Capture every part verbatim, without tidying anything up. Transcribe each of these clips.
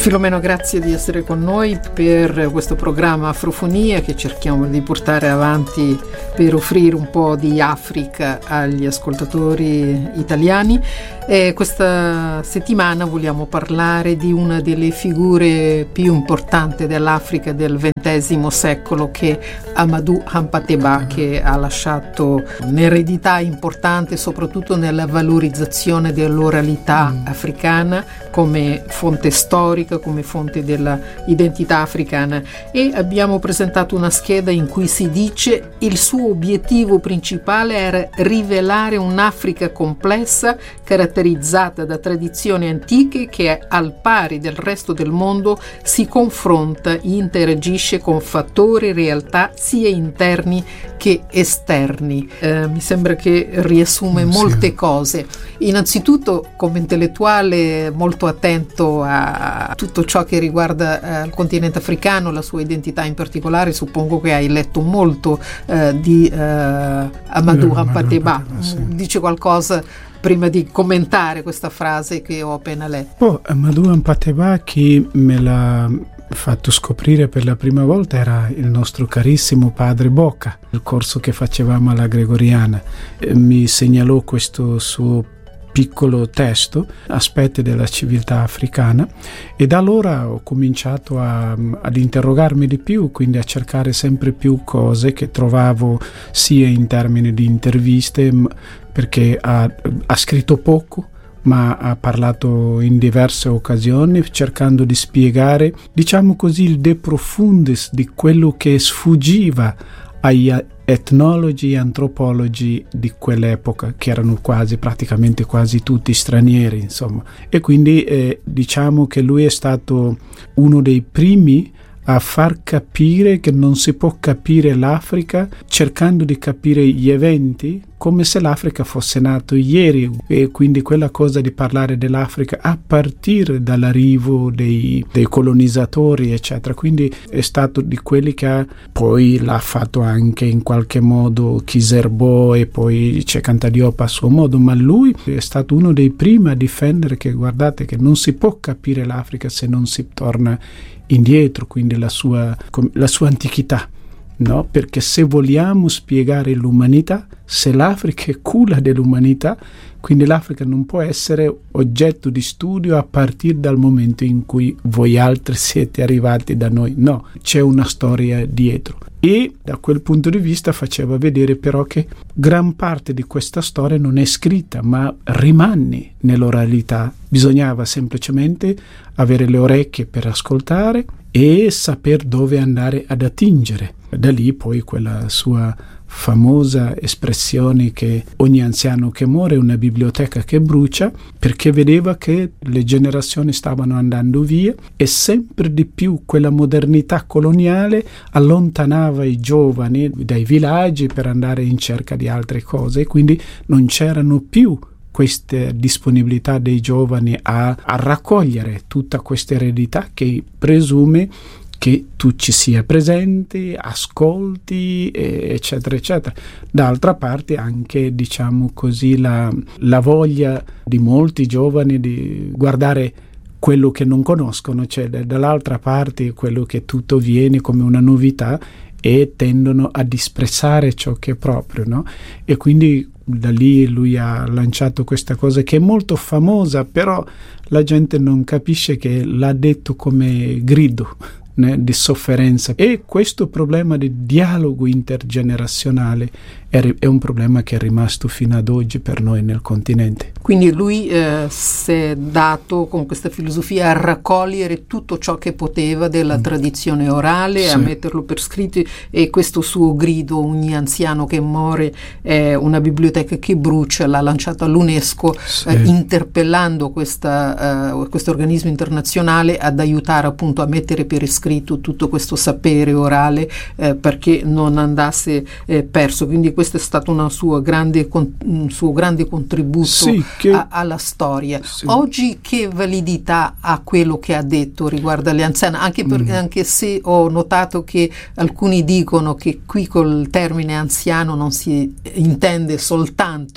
Filomeno, grazie di essere con noi per questo programma Afrofonia che cerchiamo di portare avanti per offrire un po' di Africa agli ascoltatori italiani. E questa settimana vogliamo parlare di una delle figure più importanti dell'Africa del ventesimo secolo, che è Amadou Hampâté-Bâ, che ha lasciato un'eredità importante soprattutto nella valorizzazione dell'oralità mm. africana come fonte storica, come fonte della identità africana. E abbiamo presentato una scheda in cui si dice il suo obiettivo principale era rivelare un'Africa complessa caratterizzata da tradizioni antiche che al pari del resto del mondo si confronta, interagisce con fattori, realtà sia interni che esterni. Eh, mi sembra che riassume molte sì. cose. Innanzitutto, come intellettuale molto attento a tutto ciò che riguarda eh, il continente africano, la sua identità in particolare, suppongo che hai letto molto eh, di eh, Amadou Hampâté-Bâ. Sì. Dice qualcosa prima di commentare questa frase che ho appena letto? Oh, Amadou Hampâté-Bâ, chi me l'ha fatto scoprire per la prima volta era il nostro carissimo padre Bocca, il corso che facevamo alla Gregoriana. Eh, mi segnalò questo suo piccolo testo, Aspetti della civiltà africana, e da allora ho cominciato a, ad interrogarmi di più, quindi a cercare sempre più cose che trovavo sia in termini di interviste, perché ha, ha scritto poco, ma ha parlato in diverse occasioni cercando di spiegare, diciamo così, il de profundis di quello che sfuggiva agli etnologi e antropologi di quell'epoca, che erano quasi praticamente quasi tutti stranieri, insomma. E quindi eh, diciamo che lui è stato uno dei primi a far capire che non si può capire l'Africa cercando di capire gli eventi come se l'Africa fosse nato ieri, e quindi quella cosa di parlare dell'Africa a partire dall'arrivo dei, dei colonizzatori eccetera. Quindi è stato di quelli che ha, poi l'ha fatto anche in qualche modo Kizerbo e poi Cheikh Diop a suo modo, ma lui è stato uno dei primi a difendere che guardate che non si può capire l'Africa se non si torna indietro, quindi la sua, la sua antichità, no? Perché se vogliamo spiegare l'umanità, se l'Africa è culla dell'umanità, quindi l'Africa non può essere oggetto di studio a partire dal momento in cui voi altri siete arrivati da noi, no, c'è una storia dietro. E da quel punto di vista faceva vedere però che gran parte di questa storia non è scritta, ma rimane nell'oralità. Bisognava semplicemente avere le orecchie per ascoltare e saper dove andare ad attingere. Da lì poi quella sua famosa espressione che ogni anziano che muore è una biblioteca che brucia, perché vedeva che le generazioni stavano andando via e sempre di più quella modernità coloniale allontanava i giovani dai villaggi per andare in cerca di altre cose, e quindi non c'erano più questa disponibilità dei giovani a, a raccogliere tutta questa eredità che presume che tu ci sia presente, ascolti, eccetera, eccetera. D'altra parte anche, diciamo così, la, la voglia di molti giovani di guardare quello che non conoscono, cioè dall'altra parte quello che tutto viene come una novità e tendono a disprezzare ciò che è proprio, no? E quindi da lì lui ha lanciato questa cosa che è molto famosa, però la gente non capisce che l'ha detto come grido, né, di sofferenza. E questo problema di dialogo intergenerazionale è, è un problema che è rimasto fino ad oggi per noi nel continente. Quindi lui eh, si è dato con questa filosofia a raccogliere tutto ciò che poteva della mm. tradizione orale, sì. a metterlo per scritto, e questo suo grido, ogni anziano che muore è una biblioteca che brucia, l'ha lanciato all'UNESCO, sì. eh, interpellando questa, uh, questo organismo internazionale ad aiutare appunto a mettere per iscritto tutto questo sapere orale eh, perché non andasse eh, perso. Quindi questo è stato una sua grande, con, un suo grande contributo sì, che, a, alla storia. Sì. Oggi che validità ha quello che ha detto riguardo alle anziane? Anche, per, mm. anche se ho notato che alcuni dicono che qui col termine anziano non si intende soltanto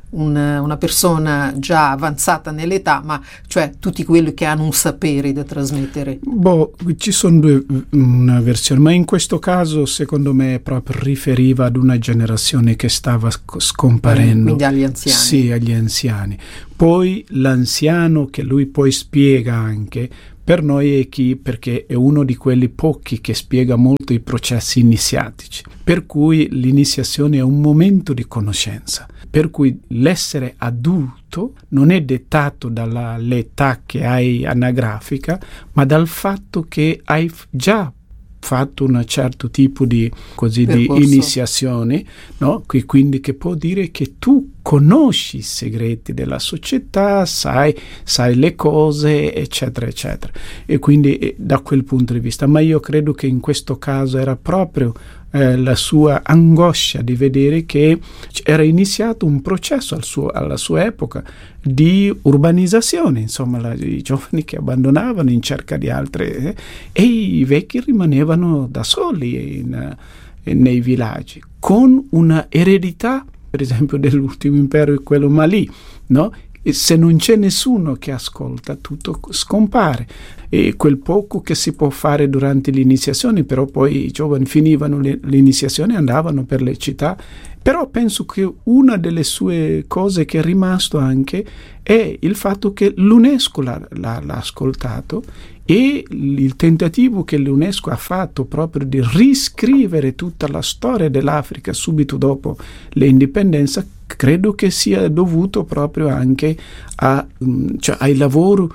una, una persona già avanzata nell'età, ma cioè tutti quelli che hanno un sapere da trasmettere? Boh, ci sono due una versione, ma in questo caso secondo me proprio riferiva ad una generazione che stava scomparendo. Quindi agli anziani. Sì, agli anziani. Poi l'anziano, che lui poi spiega anche, per noi è chi, perché è uno di quelli pochi che spiega molto i processi iniziatici, per cui l'iniziazione è un momento di conoscenza, per cui l'essere adulto non è dettato dall'età che hai anagrafica, ma dal fatto che hai già fatto un certo tipo di, così, di iniziazione, no? Quindi che può dire che tu conosci i segreti della società, sai, sai le cose, eccetera, eccetera. E quindi eh, da quel punto di vista, ma io credo che in questo caso era proprio eh, la sua angoscia di vedere che era iniziato un processo al suo, alla sua epoca di urbanizzazione, insomma, la, i giovani che abbandonavano in cerca di altre eh, e i vecchi rimanevano da soli in, in, nei villaggi, con una eredità, per esempio, dell'ultimo impero, quello Malì, no? E se non c'è nessuno che ascolta, tutto scompare. E quel poco che si può fare durante l'iniziazione, però poi i giovani finivano le, l'iniziazione e andavano per le città. Però penso che una delle sue cose che è rimasto anche è il fatto che l'UNESCO l'ha, l'ha, l'ha ascoltato, e il tentativo che l'UNESCO ha fatto proprio di riscrivere tutta la storia dell'Africa subito dopo l'indipendenza, credo che sia dovuto proprio anche a, cioè, ai lavori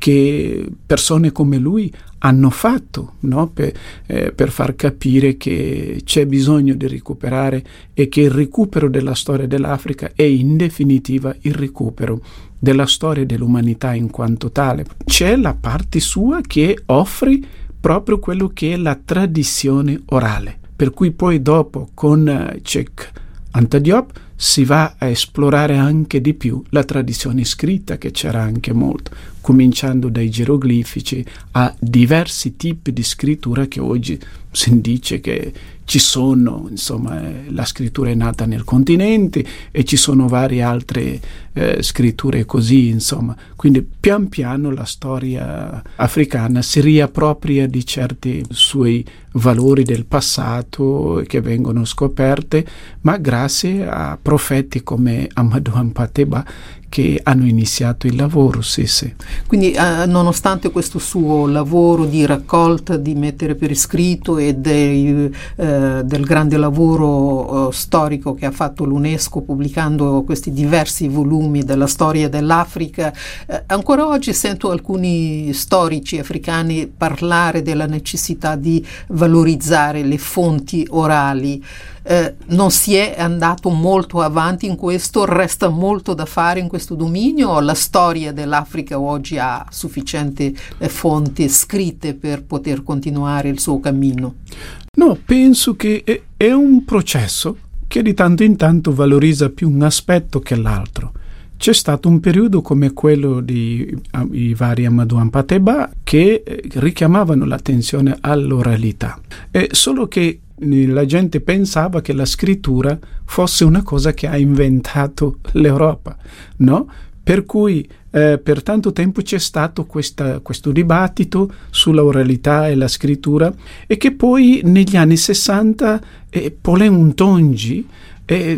che persone come lui hanno fatto, no? per, eh, per far capire che c'è bisogno di recuperare, e che il recupero della storia dell'Africa è in definitiva il recupero della storia dell'umanità in quanto tale. C'è la parte sua che offre proprio quello che è la tradizione orale, per cui poi dopo con uh, Cheikh Anta Diop si va a esplorare anche di più la tradizione scritta, che c'era anche molto, cominciando dai geroglifici a diversi tipi di scrittura che oggi si dice che ci sono, insomma, la scrittura è nata nel continente e ci sono varie altre eh, scritture così, insomma. Quindi pian piano la storia africana si riappropria di certi suoi valori del passato che vengono scoperte, ma grazie a profeti come Amadou Hampâté-Bâ che hanno iniziato il lavoro, sì, sì. Quindi eh, nonostante questo suo lavoro di raccolta, di mettere per iscritto e dei, eh, del grande lavoro eh, storico che ha fatto l'UNESCO pubblicando questi diversi volumi della storia dell'Africa, eh, ancora oggi sento alcuni storici africani parlare della necessità di valorizzare le fonti orali. Eh, non si è andato molto avanti in questo, resta molto da fare in questo dominio, o la storia dell'Africa oggi ha sufficienti eh, fonti scritte per poter continuare il suo cammino? No, penso che è, è un processo che di tanto in tanto valorizza più un aspetto che l'altro. C'è stato un periodo come quello di i vari Amadou Hampâté-Bâ che eh, richiamavano l'attenzione all'oralità, eh, solo che la gente pensava che la scrittura fosse una cosa che ha inventato l'Europa, no? Per cui eh, per tanto tempo c'è stato questa, questo dibattito sulla oralità e la scrittura, e che poi negli anni sessanta eh, Paulin Ntongi eh,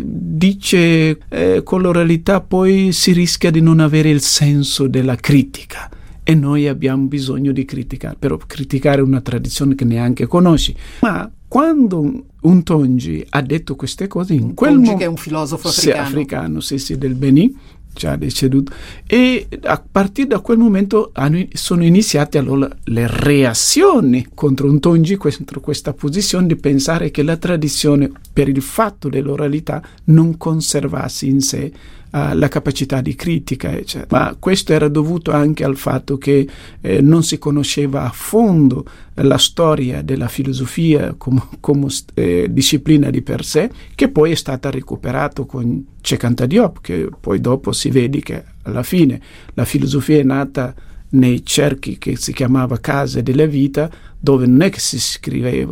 dice eh, con l'oralità poi si rischia di non avere il senso della critica. E noi abbiamo bisogno di criticare, però criticare una tradizione che neanche conosci. Ma quando Ntongi ha detto queste cose, in quel momento, che è un filosofo africano, sì, africano, sì, sì, del Benin, già deceduto, e a partire da quel momento hanno, sono iniziate allora le reazioni contro Ntongi, contro questa posizione di pensare che la tradizione, per il fatto dell'oralità, non conservasse in sé uh, la capacità di critica, eccetera. Ma questo era dovuto anche al fatto che eh, non si conosceva a fondo la storia della filosofia come, come eh, disciplina di per sé, che poi è stata recuperata con Cheikh Anta Diop, che poi dopo si vede che alla fine la filosofia è nata nei cerchi che si chiamava case della vita, dove non è che si scriveva,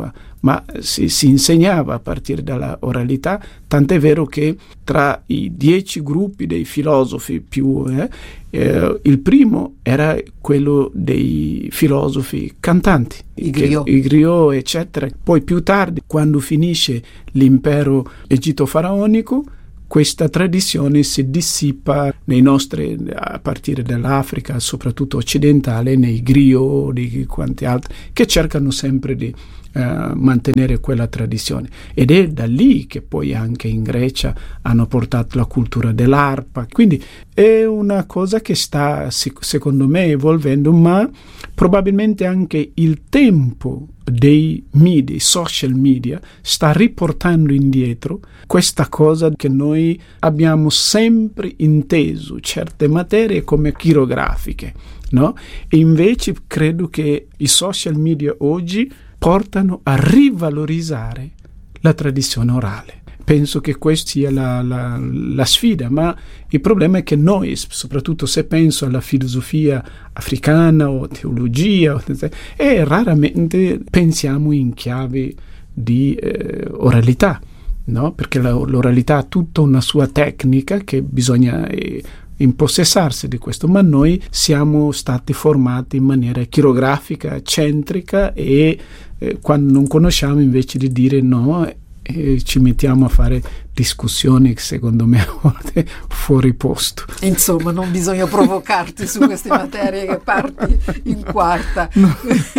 ma si, si insegnava a partire dalla oralità, tant'è vero che tra i dieci gruppi dei filosofi più eh, eh, il primo era quello dei filosofi cantanti, i griot. i griot eccetera. Poi più tardi, quando finisce l'impero egitto-faraonico, questa tradizione si dissipa nei nostri, a partire dall'Africa, soprattutto occidentale, nei griot, di quanti altri, che cercano sempre di uh, mantenere quella tradizione. Ed è da lì che poi anche in Grecia hanno portato la cultura dell'arpa. Quindi è una cosa che sta, secondo me, evolvendo, ma probabilmente anche il tempo dei media, social media, sta riportando indietro questa cosa che noi abbiamo sempre inteso certe materie come chirografiche, no? E invece credo che i social media oggi portano a rivalorizzare la tradizione orale. Penso che questa sia la, la, la sfida, ma il problema è che noi, soprattutto se penso alla filosofia africana o teologia, e raramente pensiamo in chiave di eh, oralità, no? Perché la, l'oralità ha tutta una sua tecnica che bisogna eh, impossessarsi di questo, ma noi siamo stati formati in maniera chirografica, centrica, e eh, quando non conosciamo, invece di dire no, e ci mettiamo a fare discussioni che secondo me a volte fuori posto. Insomma, non bisogna provocarti su queste materie che parti in quarta. No.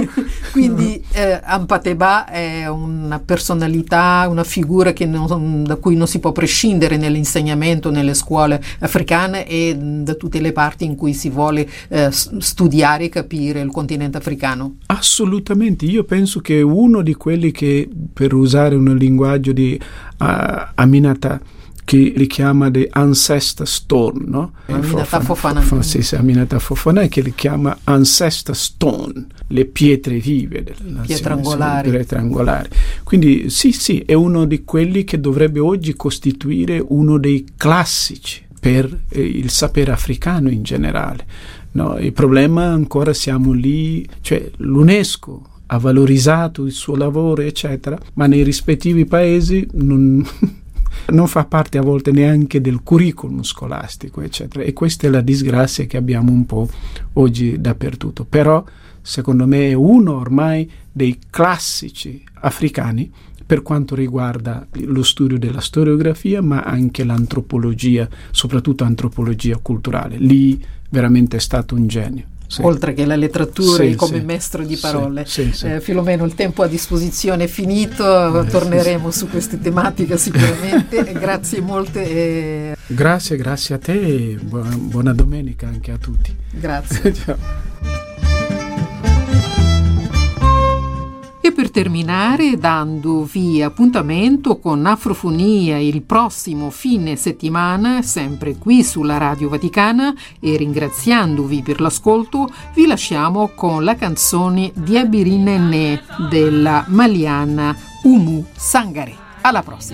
Quindi no. eh, Ampateba è una personalità, una figura che non, da cui non si può prescindere nell'insegnamento nelle scuole africane e da tutte le parti in cui si vuole eh, studiare e capire il continente africano. Assolutamente, io penso che uno di quelli che, per usare un linguaggio di uh, Aminata, che li chiama the ancestor stone, no? Aminata Fofana. Fofana sì, sì, Aminata Fofana, che li chiama ancestor stone, le pietre vive della pietre angolari. Pietre angolari. Quindi sì, sì, è uno di quelli che dovrebbe oggi costituire uno dei classici per eh, il sapere africano in generale. No, il problema ancora siamo lì, cioè l'UNESCO ha valorizzato il suo lavoro, eccetera, ma nei rispettivi paesi non, non fa parte a volte neanche del curriculum scolastico, eccetera. E questa è la disgrazia che abbiamo un po' oggi dappertutto. Però, secondo me, è uno ormai dei classici africani per quanto riguarda lo studio della storiografia, ma anche l'antropologia, soprattutto antropologia culturale. Lì veramente è stato un genio. Sì. Oltre che la letteratura sì, e come sì. maestro di parole. Sì, sì, sì. Eh, Filomeno, il tempo a disposizione è finito, eh, torneremo sì, sì. su queste tematiche sicuramente. Grazie molte. E... Grazie, grazie a te e buona, buona domenica anche a tutti. Grazie. Ciao. E per terminare, dandovi appuntamento con Afrofonia il prossimo fine settimana, sempre qui sulla Radio Vaticana, e ringraziandovi per l'ascolto, vi lasciamo con la canzone di Abirinene della Maliana Umu Sangare. Alla prossima!